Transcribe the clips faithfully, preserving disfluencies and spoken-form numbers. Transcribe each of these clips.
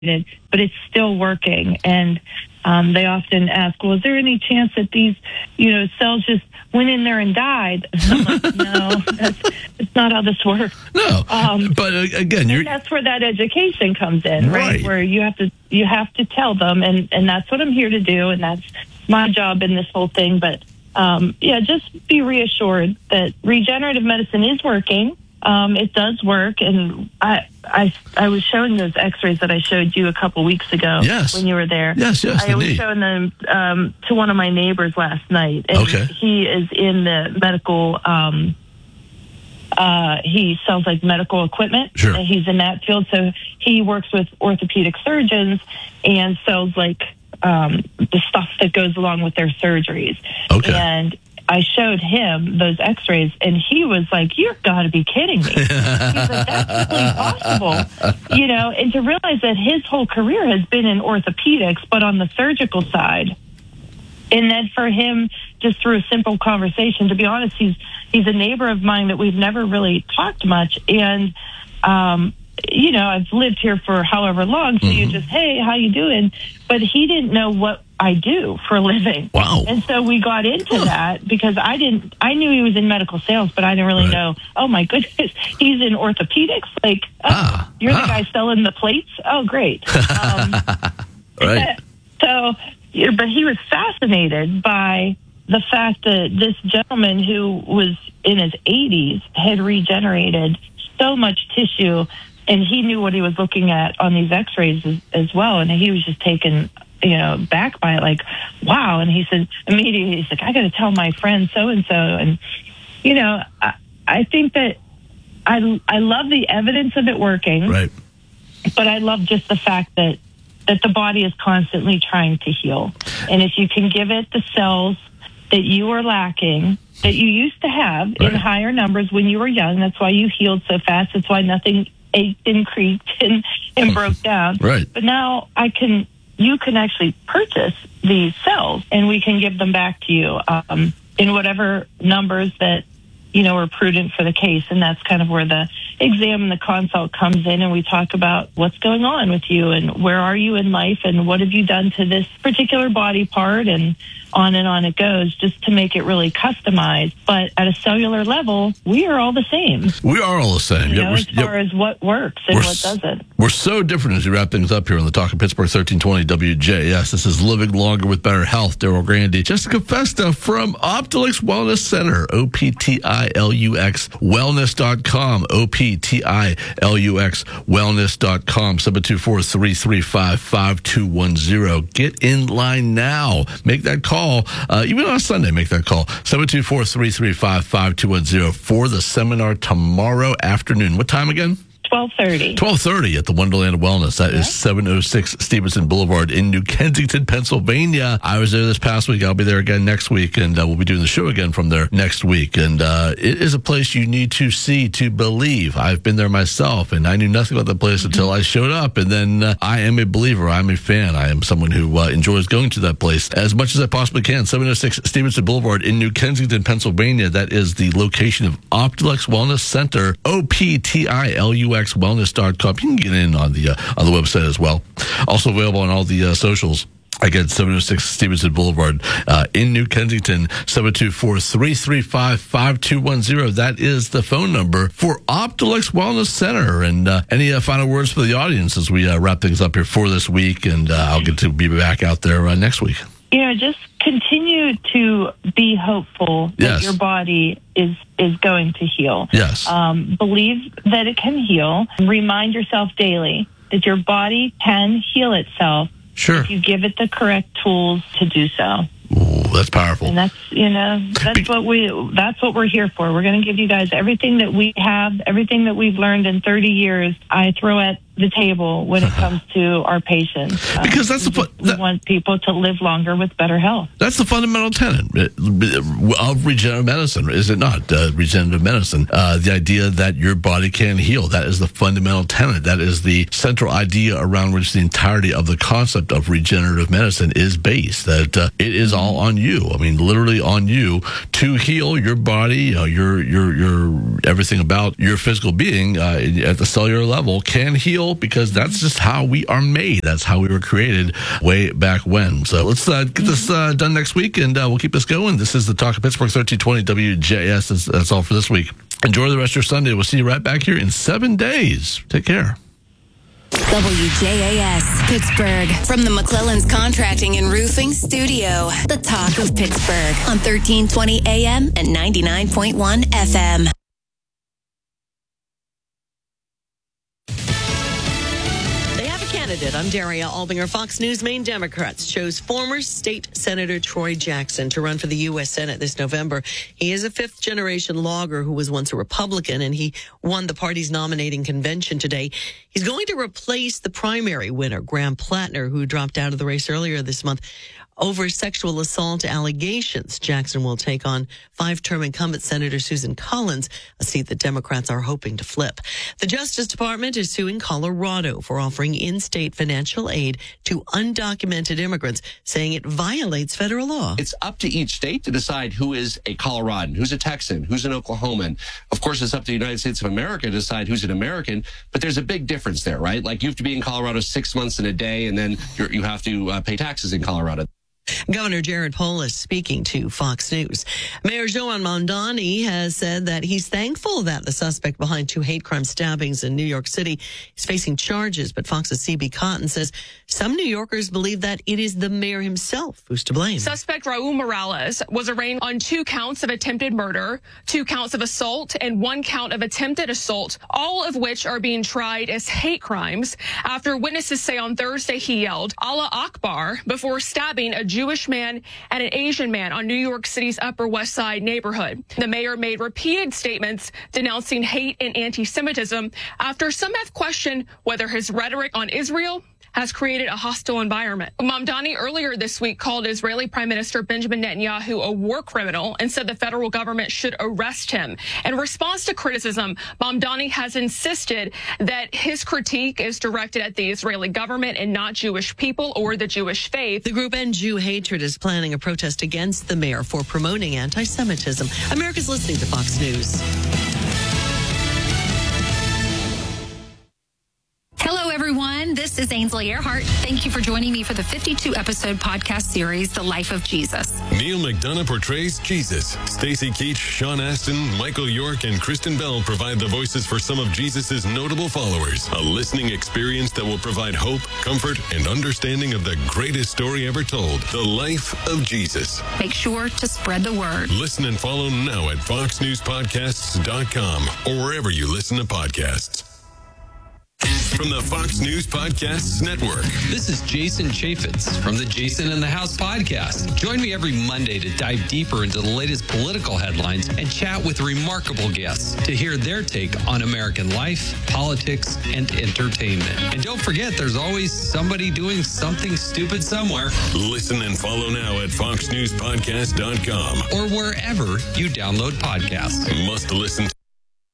but it's still working. And um, they often ask, well, is there any chance that these, you know, cells just went in there and died? I'm like, no, that's, that's not how this works. No, um, but uh, again, you're... that's where that education comes in, right? right? Where you have to you have to tell them, and, and that's what I'm here to do, and that's my job in this whole thing. But um, yeah, just be reassured that regenerative medicine is working. Um, it does work, and I, I I was showing those X-rays that I showed you a couple weeks ago. Yes. When you were there. Yes, yes, I was indeed. showing them um, to one of my neighbors last night. And Okay. he is in the medical. Um, uh, he sells like medical equipment. Sure. And he's in that field, so he works with orthopedic surgeons and sells like um, the stuff that goes along with their surgeries. Okay. And I showed him those X-rays, and he was like, "You've got to be kidding me!" He's like, "That's really possible," you know. And to realize that his whole career has been in orthopedics, but on the surgical side, and then for him, just through a simple conversation, to be honest, he's he's a neighbor of mine that we've never really talked much, and um, you know, I've lived here for however long, so mm-hmm. you just, hey, how you doing? But he didn't know what I do for a living. Wow. And so we got into huh. that because I didn't, I knew he was in medical sales, but I didn't really right. know, oh my goodness, he's in orthopedics. Like, oh, ah. you're ah. the guy selling the plates? Oh, great. Um, right. So, but he was fascinated by the fact that this gentleman who was in his eighties had regenerated so much tissue, and he knew what he was looking at on these X-rays as, as well. And he was just taken, you know, back by it, like, wow. And he said, immediately, he's like, I got to tell my friend so-and-so. And, you know, I, I think that I, I love the evidence of it working. Right. But I love just the fact that, that the body is constantly trying to heal. And if you can give it the cells that you are lacking, that you used to have right. in higher numbers when you were young, that's why you healed so fast. That's why nothing ached and creaked and, and broke down. Right. But now I can... you can actually purchase these cells, and we can give them back to you um, in whatever numbers that, you know, are prudent for the case. And that's kind of where the exam and the consult comes in, and we talk about what's going on with you and where are you in life and what have you done to this particular body part, and on and on it goes, just to make it really customized. But at a cellular level, we are all the same. We are all the same. You yeah, know, as far yeah, as what works and what doesn't. We're so different as we wrap things up here on the Talk of Pittsburgh thirteen twenty W J S. This is Living Longer with Better Health. Daryl Grandy. Jessica Festa from Optilux Wellness Center. O P T I L U X wellness dot com. O P T I L U X wellness dot com. seven two four, three three five, five two one zero. Get in line now. Make that call. Uh, even on Sunday, make that call. seven two four, three three five, five two one zero for the seminar tomorrow afternoon. What time again? twelve thirty. twelve thirty at the Wonderland of Wellness. That yeah. is seven oh six Stevenson Boulevard in New Kensington, Pennsylvania. I was there this past week. I'll be there again next week, and uh, we'll be doing the show again from there next week. And uh, it is a place you need to see to believe. I've been there myself, and I knew nothing about the place mm-hmm. until I showed up. And then uh, I am a believer. I'm a fan. I am someone who uh, enjoys going to that place as much as I possibly can. seven oh six Stevenson Boulevard in New Kensington, Pennsylvania. That is the location of Optilux Wellness Center. O P T I L U X wellness dot com. You can get in on the uh, on the website as well. Also available on all the uh, socials. Again, seven oh six Stevenson Boulevard uh, in New Kensington. seven two four, three three five, five two one zero. That is the phone number for Optilux Wellness Center. And uh, any uh, final words for the audience as we uh, wrap things up here for this week? And uh, I'll get to be back out there uh, next week. Yeah, just continue to be hopeful that yes. your body is is going to heal. Yes. Um, believe that it can heal. Remind yourself daily that your body can heal itself sure. if you give it the correct tools to do so. Ooh, that's powerful. And that's, you know, that's what we, that's what we're here for. We're going to give you guys everything that we have, everything that we've learned in thirty years. I throw at the table when it comes to our patients. Um, because that's the fun, we want people to live longer with better health. That's the fundamental tenet of regenerative medicine, is it not? Uh, regenerative medicine, uh, the idea that your body can heal. That is the fundamental tenet. That is the central idea around which the entirety of the concept of regenerative medicine is based. That uh, it is all on you. I mean, literally on you to heal your body, you know, your your your everything about your physical being uh, at the cellular level can heal thankful because that's just how we are made. That's how we were created way back when. So let's uh, get this uh, done next week, and uh, we'll keep this going. This is the Talk of Pittsburgh, thirteen twenty W J S. That's, that's all for this week. Enjoy the rest of your Sunday. We'll see you right back here in seven days. Take care. W J A S, Pittsburgh. From the McClellan's Contracting and Roofing Studio. The Talk of Pittsburgh on thirteen twenty A M and ninety-nine point one F M. I'm Daria Albinger. Fox News. Maine Democrats chose former state Senator Troy Jackson to run for the U S Senate this November. He is a fifth-generation logger who was once a Republican, and he won the party's nominating convention today. He's going to replace the primary winner, Graham Plattner, who dropped out of the race earlier this month over sexual assault allegations. Jackson will take on five-term incumbent Senator Susan Collins, a seat that Democrats are hoping to flip. The Justice Department is suing Colorado for offering in-state financial aid to undocumented immigrants, saying it violates federal law. It's up to each state to decide who is a Coloradan, who's a Texan, who's an Oklahoman. Of course, it's up to the United States of America to decide who's an American, but there's a big difference there, right? Like, you have to be in Colorado six months and a day, and then you're, you have to uh, pay taxes in Colorado. Governor Jared Polis speaking to Fox News. Mayor Joan Mamdani has said that he's thankful that the suspect behind two hate crime stabbings in New York City is facing charges, but Fox's C B Cotton says some New Yorkers believe that it is the mayor himself who's to blame. Suspect Raul Morales was arraigned on two counts of attempted murder, two counts of assault, and one count of attempted assault, all of which are being tried as hate crimes after witnesses say on Thursday he yelled Allah Akbar before stabbing a Jewish man and an Asian man on New York City's Upper West Side neighborhood. The mayor made repeated statements denouncing hate and anti-Semitism after some have questioned whether his rhetoric on Israel has created a hostile environment. Mamdani earlier this week called Israeli Prime Minister Benjamin Netanyahu a war criminal and said the federal government should arrest him. In response to criticism, Mamdani has insisted that his critique is directed at the Israeli government and not Jewish people or the Jewish faith. The group End Jew Hatred is planning a protest against the mayor for promoting anti-Semitism. America's listening to Fox News. Hello, everyone. This is Ainsley Earhart. Thank you for joining me for the fifty-two episode podcast series, The Life of Jesus. Neil McDonough portrays Jesus. Stacey Keach, Sean Astin, Michael York, and Kristen Bell provide the voices for some of Jesus' notable followers. A listening experience that will provide hope, comfort, and understanding of the greatest story ever told, The Life of Jesus. Make sure to spread the word. Listen and follow now at fox news podcasts dot com or wherever you listen to podcasts. From the Fox News Podcasts Network. This is Jason Chaffetz from the Jason in the House podcast. Join me every Monday to dive deeper into the latest political headlines and chat with remarkable guests to hear their take on American life, politics, and entertainment. And don't forget, there's always somebody doing something stupid somewhere. Listen and follow now at fox news podcast dot com or wherever you download podcasts. Must listen to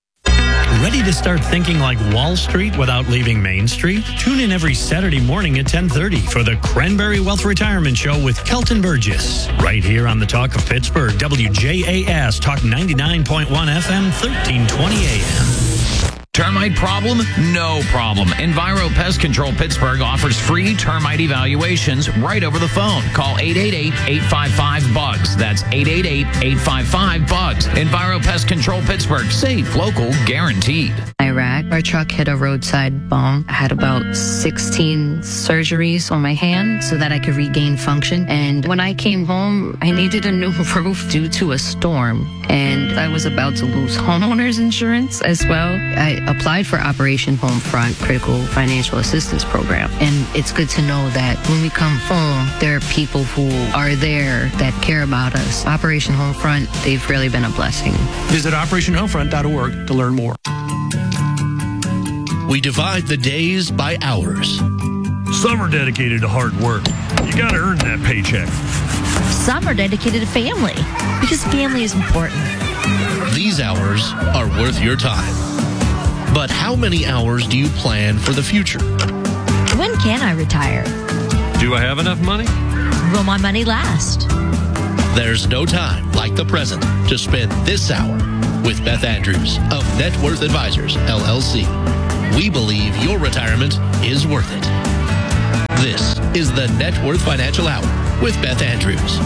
Ready to start thinking like Wall Street without leaving Main Street? Tune in every Saturday morning at ten thirty for the Cranberry Wealth Retirement Show with Kelton Burgess. Right here on the Talk of Pittsburgh, W J A S, Talk ninety-nine point one F M, thirteen twenty A M. Termite problem? No problem. Enviro Pest Control Pittsburgh offers free termite evaluations right over the phone. Call eight eight eight, eight five five, B U G S. That's eight eight eight, eight five five, B U G S. Enviro Pest Control Pittsburgh. Safe, local, guaranteed. Iraq, our truck hit a roadside bomb. I had about sixteen surgeries on my hand so that I could regain function. And when I came home, I needed a new roof due to a storm. And I was about to lose homeowners insurance as well. I applied for Operation Homefront Critical Financial Assistance Program. And it's good to know that when we come home, there are people who are there that care about us. Operation Homefront, they've really been a blessing. Visit operation homefront dot org to learn more. We divide the days by hours. Some are dedicated to hard work. You got to earn that paycheck. Some are dedicated to family, because family is important. These hours are worth your time. But how many hours do you plan for the future? When can I retire? Do I have enough money? Will my money last? There's no time like the present to spend this hour with Beth Andrews of Net Worth Advisors, L L C. We believe your retirement is worth it. This is the Net Worth Financial Hour with Beth Andrews.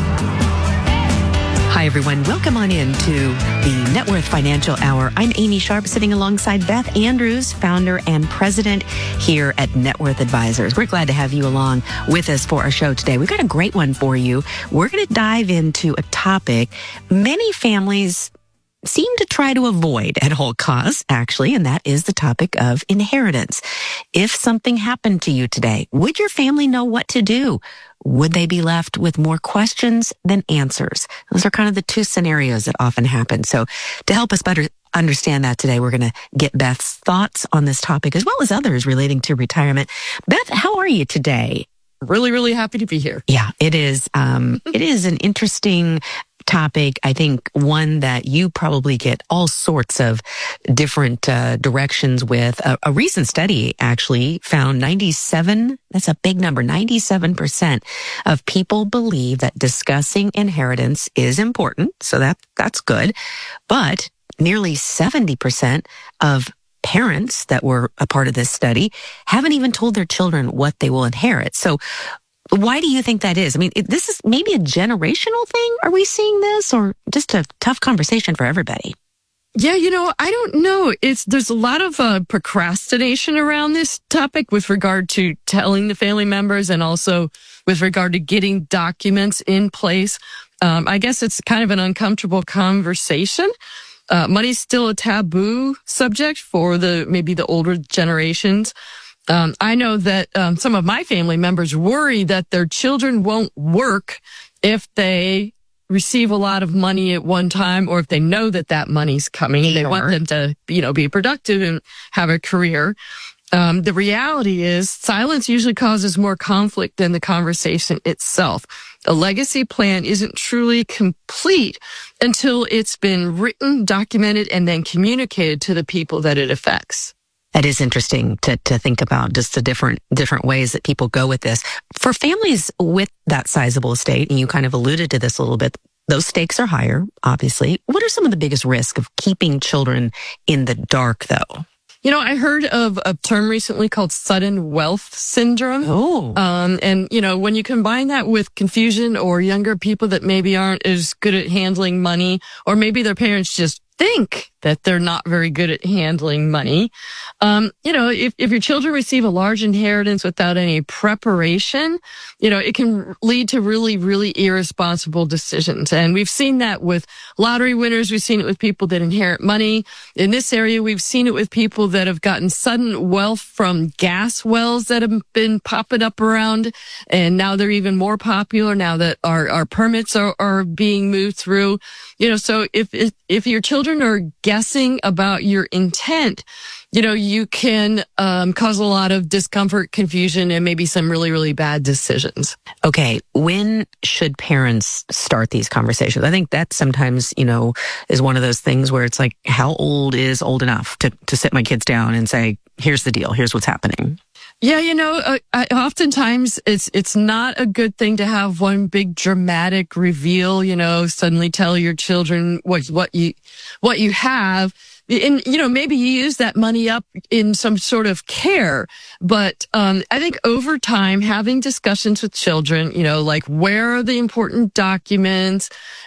Hi, everyone. Welcome on in to the Net Worth Financial Hour. I'm Amy Sharp, sitting alongside Beth Andrews, founder and president here at Net Worth Advisors. We're glad to have you along with us for our show today. We've got a great one for you. We're going to dive into a topic many families seem to try to avoid at all costs, actually, and that is the topic of inheritance. If something happened to you today, would your family know what to do? Would they be left with more questions than answers? Those are kind of the two scenarios that often happen. So to help us better understand that today, we're going to get Beth's thoughts on this topic as well as others relating to retirement. Beth, how are you today? Really, really happy to be here. Yeah, it is. Um, it is an interesting topic. I think one that you probably get all sorts of different uh, directions with. A, a recent study actually found ninety-seven, that's a big number, ninety-seven percent of people believe that discussing inheritance is important. So that that's good. But nearly seventy percent of parents that were a part of this study haven't even told their children what they will inherit. So why do you think that is? I mean, it, this is maybe a generational thing. Are we seeing this, or just a tough conversation for everybody? Yeah, you know, I don't know. It's there's a lot of uh, procrastination around this topic with regard to telling the family members and also with regard to getting documents in place. Um, I guess it's kind of an uncomfortable conversation. Uh, money's still a taboo subject for the maybe the older generations. Um, I know that um, some of my family members worry that their children won't work if they receive a lot of money at one time, or if they know that that money's coming. Sure. They want them to, you know, be productive and have a career. Um, the reality is silence usually causes more conflict than the conversation itself. A legacy plan isn't truly complete until it's been written, documented, and then communicated to the people that it affects. That is interesting to, to think about, just the different, different ways that people go with this. For families with that sizable estate, and you kind of alluded to this a little bit, those stakes are higher, obviously. What are some of the biggest risks of keeping children in the dark, though? You know, I heard of a term recently called sudden wealth syndrome. Oh. Um, and, you know, when you combine that with confusion or younger people that maybe aren't as good at handling money, or maybe their parents just think that they're not very good at handling money. Um, you know, if, if your children receive a large inheritance without any preparation, you know, it can lead to really, really irresponsible decisions. And we've seen that with lottery winners. We've seen it with people that inherit money. In this area, we've seen it with people that have gotten sudden wealth from gas wells that have been popping up around. And now they're even more popular now that our, our permits are, are being moved through. You know, so if, if, if your children are guessing about your intent, you know, you can um, cause a lot of discomfort, confusion, and maybe some really, really bad decisions. Okay. When should parents start these conversations? I think that sometimes, you know, is one of those things where it's like, how old is old enough to, to sit my kids down and say, here's the deal, here's what's happening? Yeah, you know, uh, I, oftentimes it's it's not a good thing to have one big dramatic reveal. You know, suddenly tell your children what what you what you have. And, you know, maybe you use that money up in some sort of care. But um, I think over time, having discussions with children, you know, like where are the important documents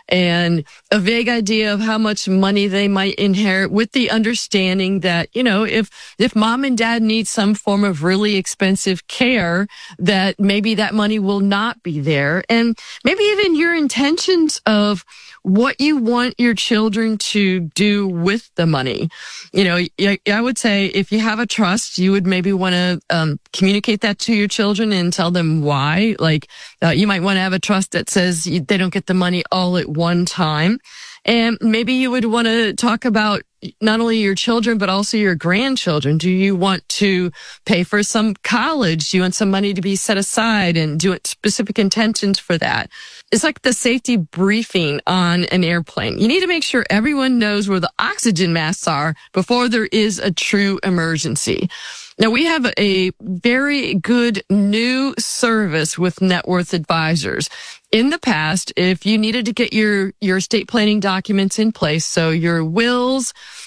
and a vague idea of how much money they might inherit, with the understanding that, you know, if if mom and dad need some form of really expensive care, that maybe that money will not be there. And maybe even your intentions of what you want your children to do with the money. You know, I would say if you have a trust, you would maybe want to um, communicate that to your children and tell them why. Like, uh, you might want to have a trust that says they don't get the money all at one time. And maybe you would want to talk about not only your children, but also your grandchildren. Do you want to pay for some college? Do you want some money to be set aside, and do it specific intentions for that? It's like the safety briefing on an airplane. You need to make sure everyone knows where the oxygen masks are before there is a true emergency. Now, we have a very good new service with Net Worth Advisors. In the past, if you needed to get your, your estate planning documents in place, so your wills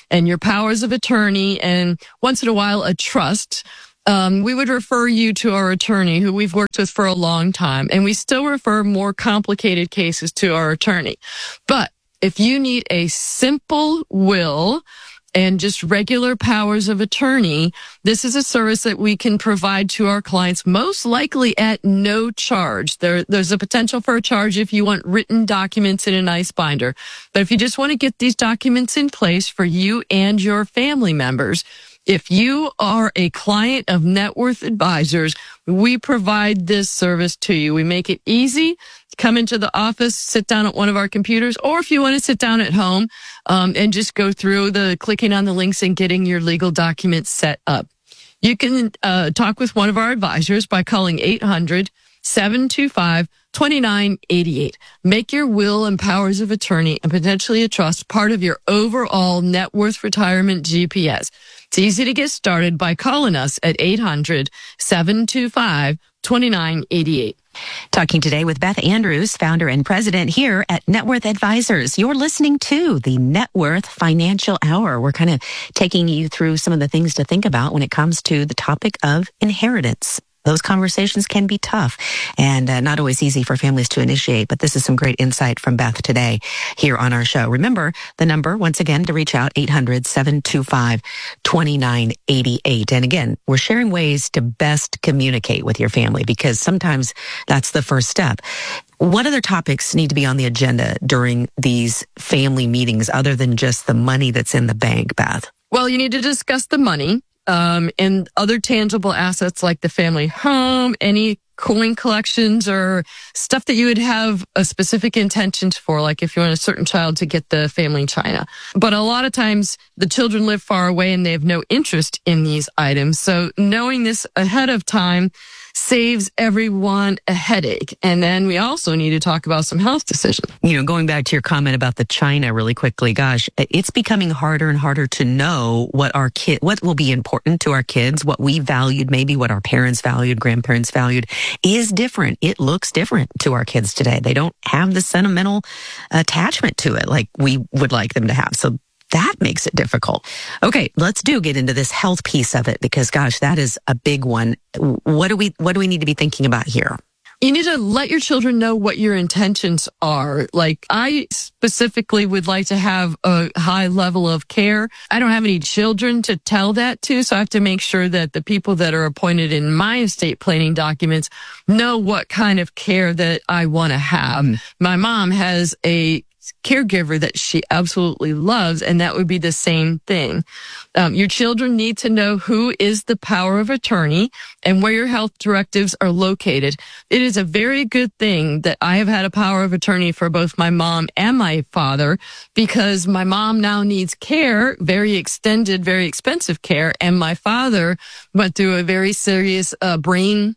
and your powers of attorney, and once in a while a trust, um, we would refer you to our attorney who we've worked with for a long time. And we still refer more complicated cases to our attorney. But if you need a simple will and just regular powers of attorney, this is a service that we can provide to our clients, most likely at no charge. There, there's a potential for a charge if you want written documents in a nice binder. But if you just want to get these documents in place for you and your family members, if you are a client of Net Worth Advisors, we provide this service to you. We make it easy. Come into the office, sit down at one of our computers, or if you want to sit down at home um, and just go through the clicking on the links and getting your legal documents set up. You can uh, talk with one of our advisors by calling eight hundred, seven two five, two nine eight eight. Make your will and powers of attorney and potentially a trust part of your overall net worth retirement G P S. It's easy to get started by calling us at eight hundred, seven two five, two nine eight eight. Talking today with Beth Andrews, founder and president here at Net Worth Advisors. You're listening to the Net Worth Financial Hour. We're kind of taking you through some of the things to think about when it comes to the topic of inheritance. Those conversations can be tough and uh, not always easy for families to initiate, but this is some great insight from Beth today here on our show. Remember the number, once again, to reach out, eight hundred, seven two five, two nine eight eight. And again, we're sharing ways to best communicate with your family because sometimes that's the first step. What other topics need to be on the agenda during these family meetings other than just the money that's in the bank, Beth? Well, you need to discuss the money. Um, and other tangible assets like the family home, any coin collections or stuff that you would have a specific intentions for, like if you want a certain child to get the family china. But a lot of times the children live far away and they have no interest in these items. So knowing this ahead of time saves everyone a headache. And then we also need to talk about some health decisions. You know, going back to your comment about the china really quickly, gosh, it's becoming harder and harder to know what our kid, what will be important to our kids, what we valued, maybe what our parents valued, grandparents valued is different. It looks different to our kids today. They don't have the sentimental attachment to it like we would like them to have. So that makes it difficult. Okay, let's do get into this health piece of it because, gosh, that is a big one. What do we what do we need to be thinking about here? You need to let your children know what your intentions are. Like, I specifically would like to have a high level of care. I don't have any children to tell that to, so I have to make sure that the people that are appointed in my estate planning documents know what kind of care that I want to have. Mm. My mom has a caregiver that she absolutely loves, and that would be the same thing. Um, your children need to know who is the power of attorney and where your health directives are located. It is a very good thing that I have had a power of attorney for both my mom and my father because my mom now needs care, very extended, very expensive care, and my father went through a very serious uh, brain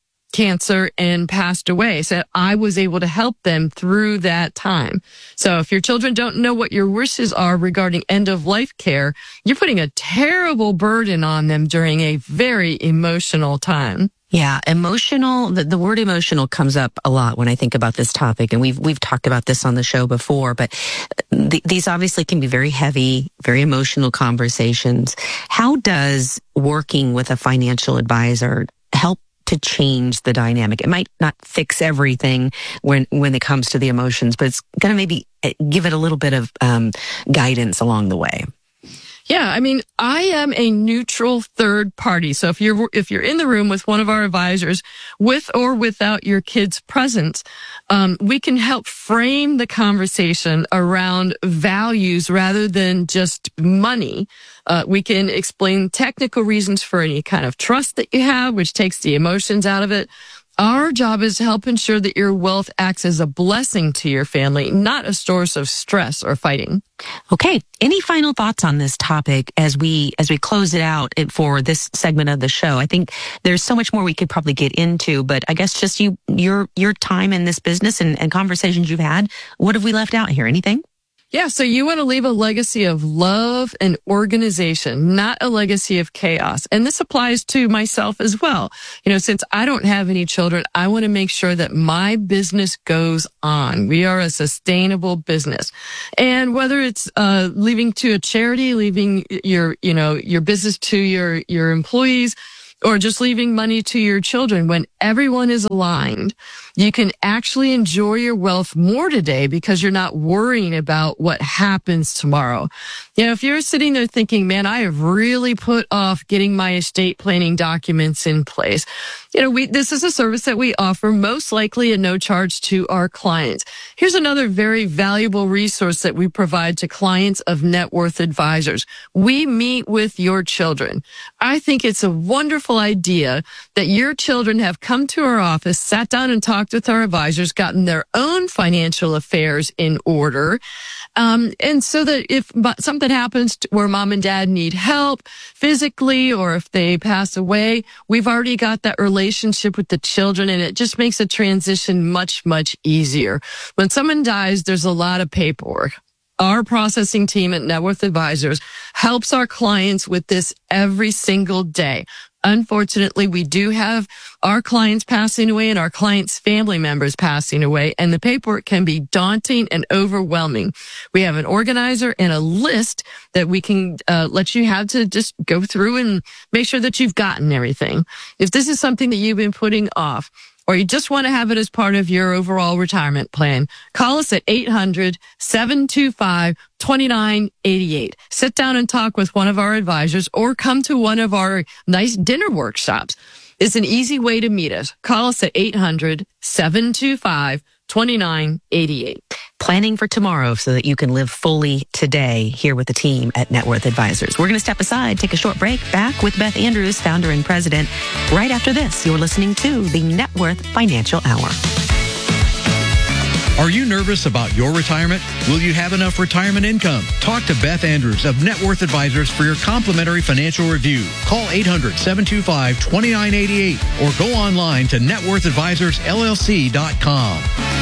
cancer and passed away. So I was able to help them through that time. So if your children don't know what your wishes are regarding end of life care, you're putting a terrible burden on them during a very emotional time. Yeah, emotional, the, the word emotional comes up a lot when I think about this topic. And we've, we've talked about this on the show before, but th- these obviously can be very heavy, very emotional conversations. How does working with a financial advisor help to change the dynamic? It might not fix everything when, when it comes to the emotions, but it's going to maybe give it a little bit of um, guidance along the way. Yeah, I mean, I am a neutral third party. So if you're if you're in the room with one of our advisors, with or without your kids present, um, we can help frame the conversation around values rather than just money. Uh, we can explain technical reasons for any kind of trust that you have, which takes the emotions out of it. Our job is to help ensure that your wealth acts as a blessing to your family, not a source of stress or fighting. Okay. Any final thoughts on this topic as we as we close it out for this segment of the show? I think there's so much more we could probably get into, but I guess just you your your time in this business and, and conversations you've had. What have we left out here? Anything? Yeah, so you want to leave a legacy of love and organization, not a legacy of chaos. And this applies to myself as well. You know, since I don't have any children, I want to make sure that my business goes on. We are a sustainable business. And whether it's uh leaving to a charity, leaving your, you know, your business to your your employees, or just leaving money to your children, when everyone is aligned, you can actually enjoy your wealth more today because you're not worrying about what happens tomorrow. You know, if you're sitting there thinking, man, I have really put off getting my estate planning documents in place. You know, we, this is a service that we offer most likely at no charge to our clients. Here's another very valuable resource that we provide to clients of Net Worth Advisors. We meet with your children. I think it's a wonderful idea that your children have come to our office, sat down and talked with our advisors, gotten their own financial affairs in order. Um, and so that if something happens to where mom and dad need help physically, or if they pass away, we've already got that relationship with the children, and it just makes a transition much, much easier. When someone dies, there's a lot of paperwork. Our processing team at Net Worth Advisors helps our clients with this every single day. Unfortunately, we do have our clients passing away and our clients' family members passing away, and the paperwork can be daunting and overwhelming. We have an organizer and a list that we can uh, let you have to just go through and make sure that you've gotten everything. If this is something that you've been putting off, or you just want to have it as part of your overall retirement plan, call us at eight hundred, seven two five, two nine eight eight. Sit down and talk with one of our advisors, or come to one of our nice dinner workshops. It's an easy way to meet us. Call us at eight hundred, seven two five, two nine eight eight. Planning for tomorrow so that you can live fully today here with the team at Net Worth Advisors. We're going to step aside, take a short break. Back with Beth Andrews, founder and president. Right after this, you're listening to the Net Worth Financial Hour. Are you nervous about your retirement? Will you have enough retirement income? Talk to Beth Andrews of Net Worth Advisors for your complimentary financial review. Call eight hundred, seven two five, two nine eight eight or go online to net worth advisors l l c dot com.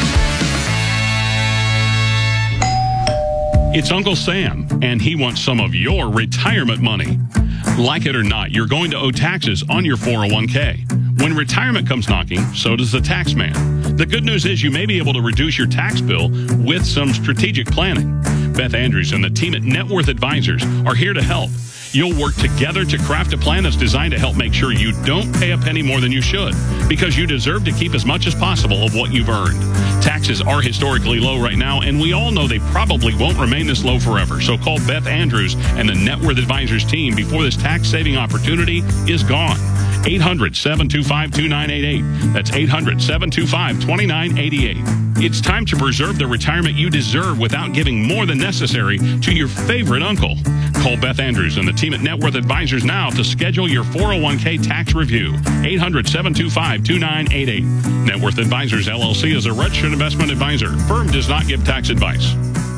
It's Uncle Sam, and he wants some of your retirement money. Like it or not, you're going to owe taxes on your four oh one k. When retirement comes knocking, so does the tax man. The good news is you may be able to reduce your tax bill with some strategic planning. Beth Andrews and the team at Net Worth Advisors are here to help. You'll work together to craft a plan that's designed to help make sure you don't pay a penny more than you should, because you deserve to keep as much as possible of what you've earned. Taxes are historically low right now, and we all know they probably won't remain this low forever. So call Beth Andrews and the Net Worth Advisors team before this tax-saving opportunity is gone. eight hundred, seven two five, two nine eight eight. That's eight hundred, seven two five, two nine eight eight. It's time to preserve the retirement you deserve without giving more than necessary to your favorite uncle. Call Beth Andrews and the team at Net Worth Advisors now to schedule your four oh one k tax review. eight hundred, seven two five, two nine eight eight. Net Worth Advisors, L L C is a registered investment advisor. Firm does not give tax advice.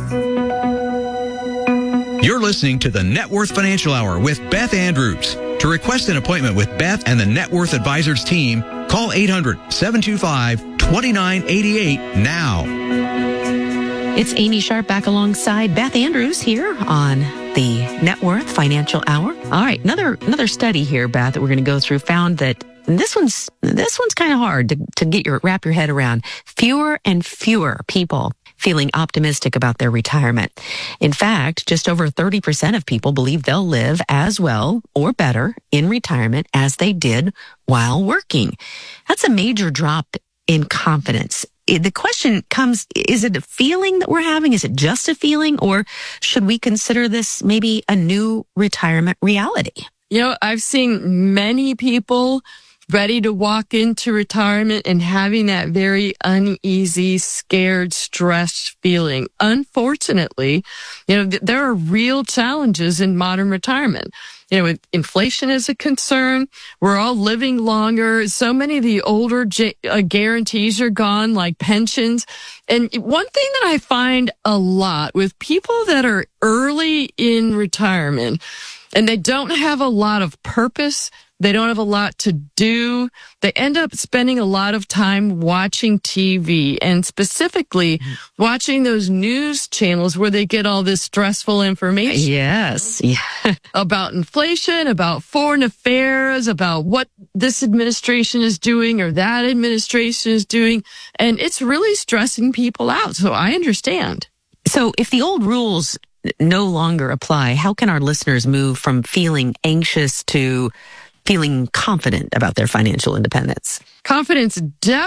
You're listening to the Net Worth Financial Hour with Beth Andrews. To request an appointment with Beth and the Net Worth Advisors team, call eight hundred, seven two five, two nine eight eight now. It's Amy Sharp back alongside Beth Andrews here on the Net Worth Financial Hour. All right, another another study here, Beth, that we're going to go through found that and this one's this one's kind of hard to, to get your wrap your head around. Fewer and fewer people feeling optimistic about their retirement. In fact, just over thirty percent of people believe they'll live as well or better in retirement as they did while working. That's a major drop in confidence. The question comes, is it a feeling that we're having? Is it just a feeling? Or should we consider this maybe a new retirement reality? You know, I've seen many people ready to walk into retirement and having that very uneasy, scared, stressed feeling. Unfortunately, you know, th- there are real challenges in modern retirement. You know, inflation is a concern. We're all living longer. So many of the older j- uh, guarantees are gone, like pensions. And one thing that I find a lot with people that are early in retirement and they don't have a lot of purpose, They don't have a lot to do. They end up spending a lot of time watching T V, and specifically watching those news channels where they get all this stressful information. Yes. Yeah. About inflation, about foreign affairs, about what this administration is doing or that administration is doing. And it's really stressing people out. So I understand. So if the old rules no longer apply, how can our listeners move from feeling anxious to feeling confident about their financial independence? Confidence definitely